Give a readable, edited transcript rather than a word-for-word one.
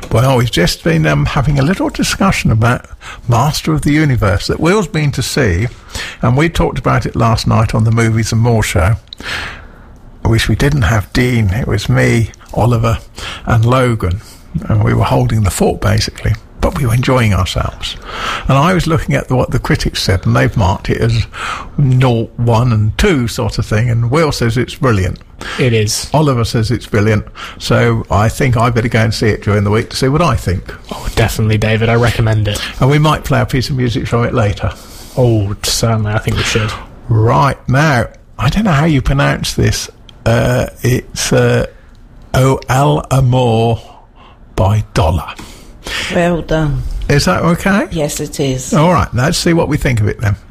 Well, we've just been having a little discussion about Master of the Universe that Will's been to see, and we talked about it last night on the Movies and More show. I wish we didn't have Dean. It was me, Oliver, and Logan, and we were holding the fort, basically. But we were enjoying ourselves. And I was looking at what the critics said, and they've marked it as 0, 1 and 2 sort of thing, and Will says it's brilliant. It is. Oliver says it's brilliant. So I think I better go and see it during the week to see what I think. Oh, definitely, David. I recommend it. And we might play a piece of music from it later. Oh, certainly. I think we should. Right. Now, I don't know how you pronounce this. It's O El Amor by Dollar. Well done. Is that okay? Yes, it is. All right, let's see what we think of it then.